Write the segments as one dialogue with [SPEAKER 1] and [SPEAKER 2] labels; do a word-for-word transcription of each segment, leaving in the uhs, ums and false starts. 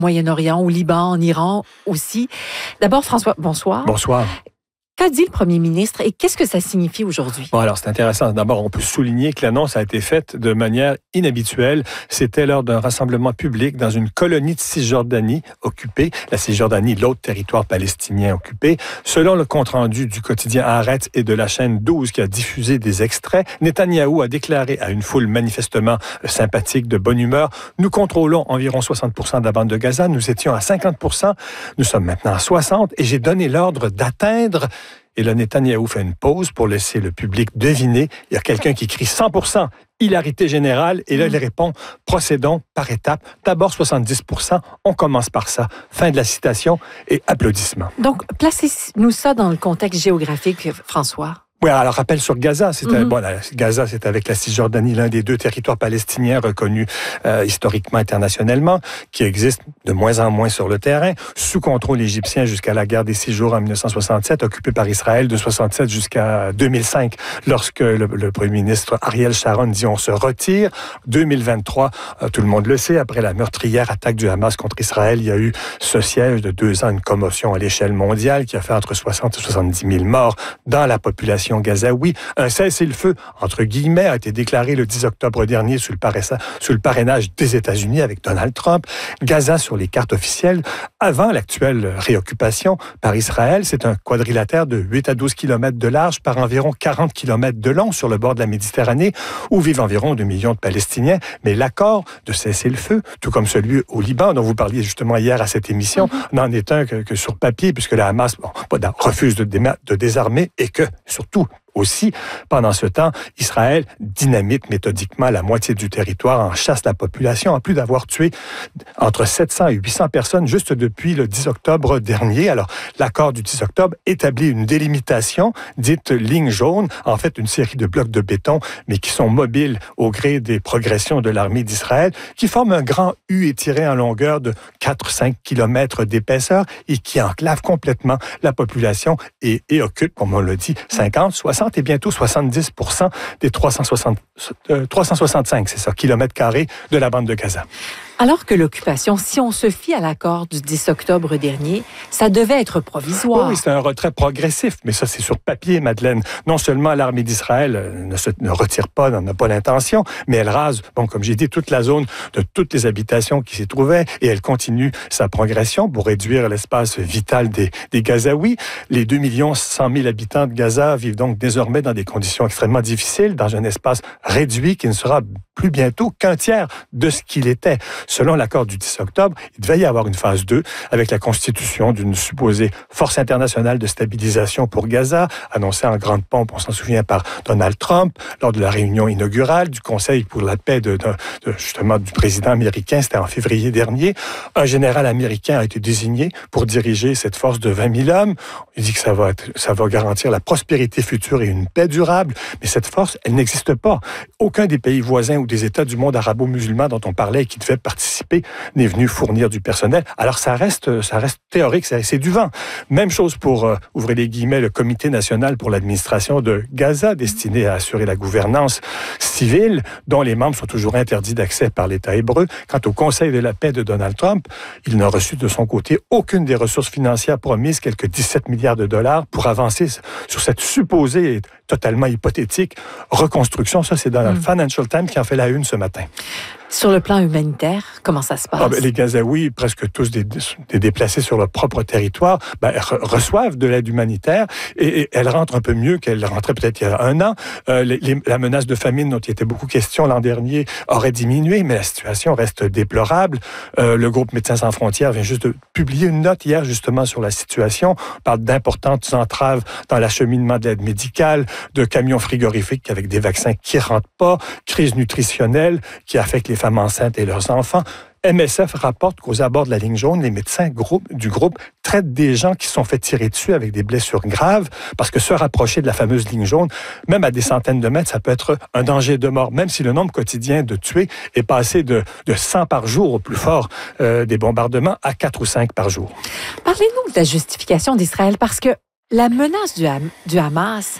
[SPEAKER 1] Moyen-Orient, au Liban, en Iran aussi. D'abord, François, bonsoir.
[SPEAKER 2] Bonsoir.
[SPEAKER 1] Qu'a dit le premier ministre et qu'est-ce que ça signifie aujourd'hui?
[SPEAKER 2] Bon, alors, c'est intéressant. D'abord, on peut souligner que l'annonce a été faite de manière inhabituelle. C'était lors d'un rassemblement public dans une colonie de Cisjordanie occupée. La Cisjordanie, l'autre territoire palestinien occupé. Selon le compte-rendu du quotidien Haaretz et de la chaîne douze qui a diffusé des extraits, Netanyahou a déclaré à une foule manifestement sympathique, de bonne humeur, « Nous contrôlons environ soixante pour cent de la bande de Gaza. Nous étions à cinquante pour cent. Nous sommes maintenant à soixante et j'ai donné l'ordre d'atteindre... » Et là, Netanyahou fait une pause pour laisser le public deviner. Il y a quelqu'un qui crie cent pour cent, hilarité générale. Et là, il répond, procédons par étapes. D'abord soixante-dix pour cent, on commence par ça. Fin de la citation et applaudissements.
[SPEAKER 1] Donc, placez-nous ça dans le contexte géographique, François.
[SPEAKER 2] Oui, alors rappel sur Gaza, c'est mm-hmm. bon, la, Gaza, c'est avec la Cisjordanie l'un des deux territoires palestiniens reconnus euh, historiquement, internationalement, qui existe de moins en moins sur le terrain, sous contrôle égyptien jusqu'à la guerre des Six Jours en dix-neuf cent soixante-sept, occupé par Israël de soixante-sept jusqu'à deux mille cinq, lorsque le, le premier ministre Ariel Sharon dit on se retire. deux mille vingt-trois, euh, tout le monde le sait, après la meurtrière attaque du Hamas contre Israël, il y a eu ce siège de deux ans, une commotion à l'échelle mondiale qui a fait entre soixante et soixante-dix mille morts dans la population gazaoui. Un cessez-le-feu, entre guillemets, a été déclaré le dix octobre dernier sous le, paressa, sous le parrainage des États-Unis avec Donald Trump. Gaza, sur les cartes officielles, avant l'actuelle réoccupation par Israël, c'est un quadrilatère de huit à douze kilomètres de large par environ quarante kilomètres de long sur le bord de la Méditerranée, où vivent environ deux millions de Palestiniens. Mais l'accord de cessez-le-feu, tout comme celui au Liban, dont vous parliez justement hier à cette émission, mm-hmm. n'en est un que, que sur papier, puisque la Hamas bon, refuse de, dé- de désarmer et que, surtout, aussi, pendant ce temps, Israël dynamite méthodiquement la moitié du territoire, en chasse la population, en plus d'avoir tué entre sept cents et huit cents personnes juste depuis le dix octobre dernier. Alors, l'accord du dix octobre établit une délimitation dite ligne jaune, en fait une série de blocs de béton, mais qui sont mobiles au gré des progressions de l'armée d'Israël, qui forment un grand U étiré en longueur de quatre à cinq kilomètres d'épaisseur et qui enclave complètement la population et, et occupe, comme on l'a dit, cinquante, soixante et bientôt soixante-dix pour cent des trois cent soixante, euh, trois cent soixante-cinq, c'est ça, kilomètres carrés de la bande de Gaza.
[SPEAKER 1] Alors que l'occupation, si on se fie à l'accord du dix octobre dernier, ça devait être provisoire.
[SPEAKER 2] Oui, c'est un retrait progressif, mais ça, c'est sur papier, Madeleine. Non seulement l'armée d'Israël ne se ne retire pas, n'en a pas l'intention, mais elle rase, bon, comme j'ai dit, toute la zone de toutes les habitations qui s'y trouvaient, et elle continue sa progression pour réduire l'espace vital des, des Gazaouis. Les deux millions cent mille habitants de Gaza vivent donc désormais dans des conditions extrêmement difficiles, dans un espace réduit qui ne sera plus bientôt qu'un tiers de ce qu'il était. Selon l'accord du dix octobre, il devait y avoir une phase deux avec la constitution d'une supposée force internationale de stabilisation pour Gaza, annoncée en grande pompe, on s'en souvient, par Donald Trump, lors de la réunion inaugurale du Conseil pour la paix de, de, de, justement du président américain, c'était en février dernier. Un général américain a été désigné pour diriger cette force de vingt mille hommes. Il dit que ça va, être, ça va garantir la prospérité future et une paix durable, mais cette force, elle n'existe pas. Aucun des pays voisins ou des États du monde arabo-musulman dont on parlait et qui devaient participer n'est venu fournir du personnel. Alors ça reste, ça reste théorique, c'est, c'est du vent. Même chose pour, euh, ouvrez les guillemets, le Comité national pour l'administration de Gaza, destiné à assurer la gouvernance civile, dont les membres sont toujours interdits d'accès par l'État hébreu. Quant au Conseil de la paix de Donald Trump, il n'a reçu de son côté aucune des ressources financières promises, quelques dix-sept milliards de dollars, pour avancer sur cette supposée et totalement hypothétique reconstruction. Ça, c'est dans le mmh. Financial Times qui en fait la une ce matin.
[SPEAKER 1] Sur le plan humanitaire, comment ça se passe?
[SPEAKER 2] Ah ben, les Gazaouis, presque tous des, des déplacés sur leur propre territoire, ben, re- reçoivent de l'aide humanitaire et, et elles rentrent un peu mieux qu'elles rentraient peut-être il y a un an. Euh, les, les, la menace de famine dont il était beaucoup question l'an dernier aurait diminué, mais la situation reste déplorable. Euh, le groupe Médecins sans frontières vient juste de publier une note hier justement sur la situation. On parle d'importantes entraves dans l'acheminement de l'aide médicale, de camions frigorifiques avec des vaccins qui ne rentrent pas, crise nutritionnelle qui affecte les femmes enceintes et leurs enfants. M S F rapporte qu'aux abords de la ligne jaune, les médecins groupe, du groupe traitent des gens qui se sont fait tirer dessus avec des blessures graves, parce que se rapprocher de la fameuse ligne jaune, même à des centaines de mètres, ça peut être un danger de mort, même si le nombre quotidien de tués est passé de, de cent par jour au plus fort euh, des bombardements à quatre ou cinq par jour.
[SPEAKER 1] Parlez-nous de la justification d'Israël, parce que la menace du, Ham- du Hamas,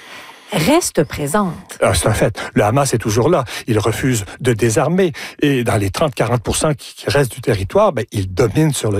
[SPEAKER 1] reste présente.
[SPEAKER 2] Ah, c'est un fait. Le Hamas est toujours là. Il refuse de désarmer. Et dans les trente à quarante pour cent qui restent du territoire, ben, il domine sur le